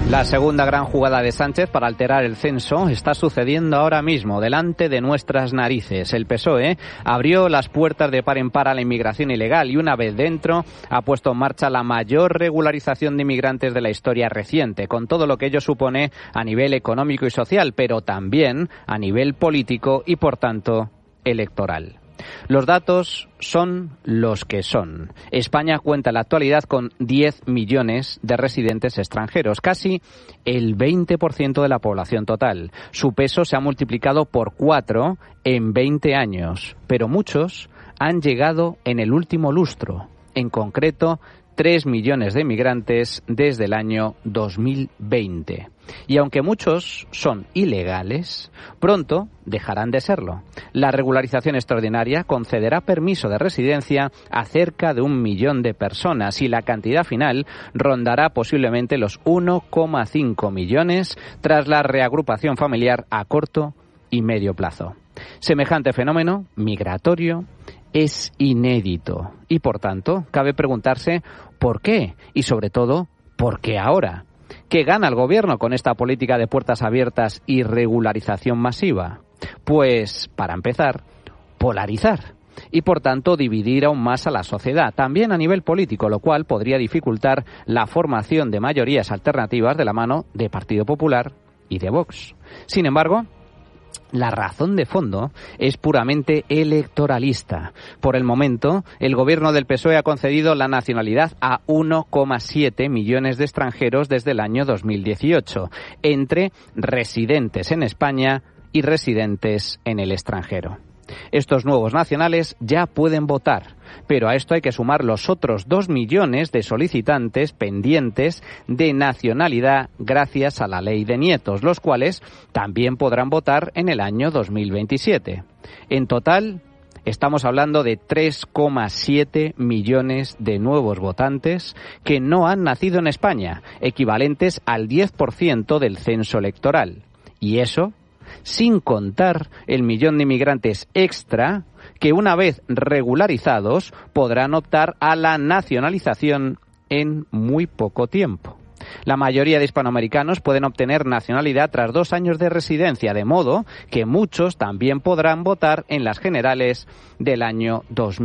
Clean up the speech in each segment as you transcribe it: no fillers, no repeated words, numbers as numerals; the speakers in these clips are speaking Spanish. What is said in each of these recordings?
La segunda gran jugada de Sánchez para alterar el censo está sucediendo ahora mismo, delante de nuestras narices. El PSOE abrió las puertas de par en par a la inmigración ilegal y una vez dentro ha puesto en marcha la mayor regularización de inmigrantes de la historia reciente, con todo lo que ello supone a nivel económico y social, pero también a nivel político y, por tanto, electoral. Los datos son los que son. España cuenta en la actualidad con 10 millones de residentes extranjeros, casi el 20% de la población total. Su peso se ha multiplicado por 4 en 20 años, pero muchos han llegado en el último lustro, en concreto 3 millones de migrantes desde el año 2020. Y aunque muchos son ilegales, pronto dejarán de serlo. La regularización extraordinaria concederá permiso de residencia a cerca de 1 millón de personas y la cantidad final rondará posiblemente los 1,5 millones tras la reagrupación familiar a corto y medio plazo. Semejante fenómeno migratorio es inédito y, por tanto, cabe preguntarse por qué y, sobre todo, por qué ahora. ¿Qué gana el gobierno con esta política de puertas abiertas y regularización masiva? Pues, para empezar, polarizar y, por tanto, dividir aún más a la sociedad, también a nivel político, lo cual podría dificultar la formación de mayorías alternativas de la mano de Partido Popular y de Vox. Sin embargo, la razón de fondo es puramente electoralista. Por el momento, el gobierno del PSOE ha concedido la nacionalidad a 1,7 millones de extranjeros desde el año 2018, entre residentes en España y residentes en el extranjero. Estos nuevos nacionales ya pueden votar, pero a esto hay que sumar los otros 2 millones de solicitantes pendientes de nacionalidad gracias a la ley de nietos, los cuales también podrán votar en el año 2027. En total, estamos hablando de 3,7 millones de nuevos votantes que no han nacido en España, equivalentes al 10% del censo electoral. Y eso sin contar el millón de inmigrantes extra que, una vez regularizados, podrán optar a la nacionalización en muy poco tiempo. La mayoría de hispanoamericanos pueden obtener nacionalidad tras 2 años de residencia, de modo que muchos también podrán votar en las generales del año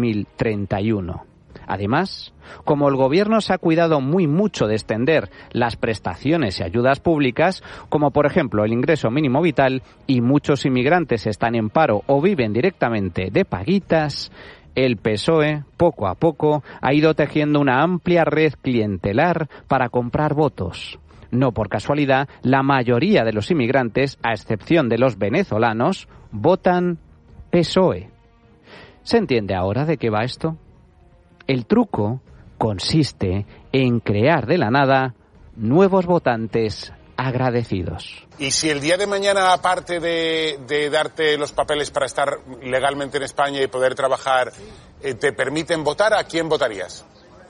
2031. Además, como el gobierno se ha cuidado muy mucho de extender las prestaciones y ayudas públicas, como por ejemplo el ingreso mínimo vital, y muchos inmigrantes están en paro o viven directamente de paguitas, el PSOE, poco a poco, ha ido tejiendo una amplia red clientelar para comprar votos. No por casualidad, la mayoría de los inmigrantes, a excepción de los venezolanos, votan PSOE. ¿Se entiende ahora de qué va esto? El truco consiste en crear de la nada nuevos votantes agradecidos. Y si el día de mañana, aparte de darte los papeles para estar legalmente en España y poder trabajar, te permiten votar, ¿a quién votarías?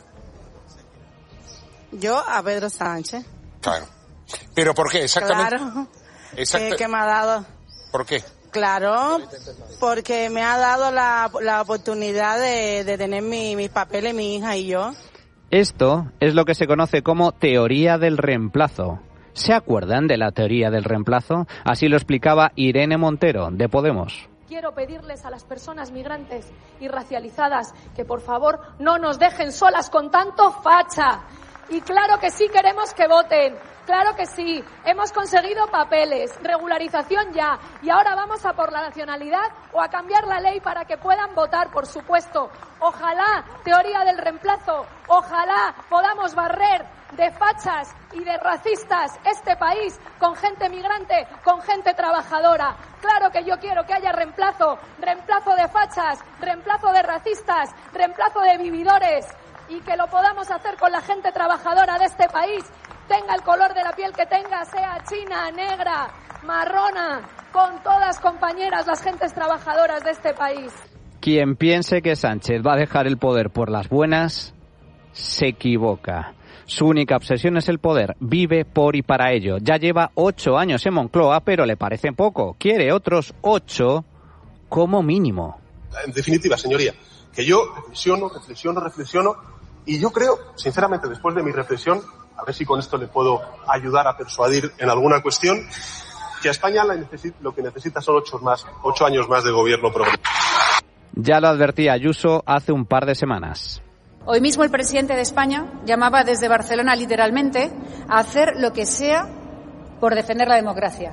Yo a Pedro Sánchez. Claro. ¿Pero por qué exactamente? Claro. ¿Qué me ha dado? ¿Por qué? Claro, porque me ha dado la oportunidad de tener mis papeles, mi hija y yo. Esto es lo que se conoce como teoría del reemplazo. ¿Se acuerdan de la teoría del reemplazo? Así lo explicaba Irene Montero, de Podemos. Quiero pedirles a las personas migrantes y racializadas que por favor no nos dejen solas con tanto facha. Y claro que sí queremos que voten. Claro que sí, hemos conseguido papeles, regularización ya, y ahora vamos a por la nacionalidad o a cambiar la ley para que puedan votar, por supuesto. Ojalá, teoría del reemplazo, ojalá podamos barrer de fachas y de racistas este país con gente migrante, con gente trabajadora. Claro que yo quiero que haya reemplazo de fachas, reemplazo de racistas, reemplazo de vividores, y que lo podamos hacer con la gente trabajadora de este país. Tenga el color de la piel que tenga, sea china, negra, marrona, con todas compañeras las gentes trabajadoras de este país. Quien piense que Sánchez va a dejar el poder por las buenas, se equivoca. Su única obsesión es el poder, vive por y para ello. Ya lleva 8 años en Moncloa, pero le parece poco. Quiere otros 8 como mínimo. En definitiva, señoría, que yo reflexiono, y yo creo, sinceramente, después de mi reflexión, a ver si con esto le puedo ayudar a persuadir en alguna cuestión, que a España lo que necesita son 8 años más de gobierno progresista. Ya lo advertía Ayuso hace un par de semanas. Hoy mismo el presidente de España llamaba desde Barcelona literalmente a hacer lo que sea por defender la democracia.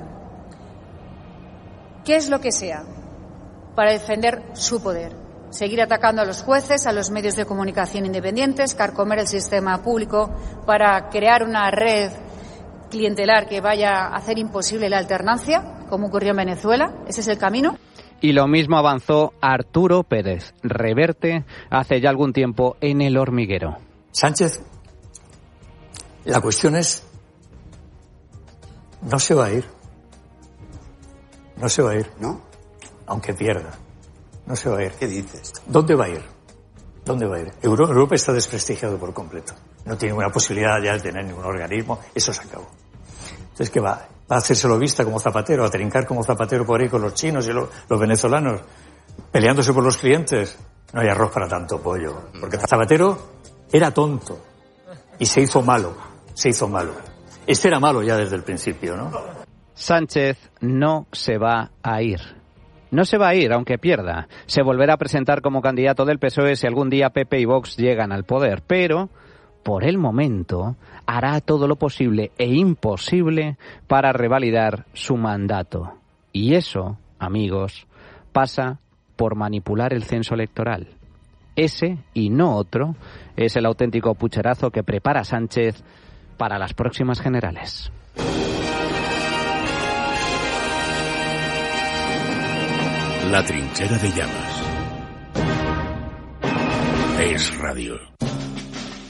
¿Qué es lo que sea? Para defender su poder. Seguir atacando a los jueces, a los medios de comunicación independientes, carcomer el sistema público para crear una red clientelar que vaya a hacer imposible la alternancia, como ocurrió en Venezuela. ¿Ese es el camino? Y lo mismo avanzó Arturo Pérez Reverte hace ya algún tiempo en El Hormiguero. Sánchez, la cuestión es, no se va a ir. No se va a ir. ¿No? Aunque pierda. No se va a ir. ¿Qué dices? ¿Dónde va a ir? ¿Dónde va a ir? Europa está desprestigiado por completo. No tiene ninguna posibilidad ya de tener ningún organismo. Eso se acabó. Entonces, ¿qué va? ¿Va a hacérselo vista como Zapatero? ¿A trincar como Zapatero por ahí con los chinos y los venezolanos? ¿Peleándose por los clientes? No hay arroz para tanto pollo. Porque Zapatero era tonto. Y se hizo malo. Se hizo malo. Este era malo ya desde el principio, ¿no? Sánchez no se va a ir. No se va a ir, aunque pierda. Se volverá a presentar como candidato del PSOE si algún día PP y Vox llegan al poder. Pero, por el momento, hará todo lo posible e imposible para revalidar su mandato. Y eso, amigos, pasa por manipular el censo electoral. Ese, y no otro, es el auténtico pucherazo que prepara Sánchez para las próximas generales. La trinchera de llamas. Es Radio.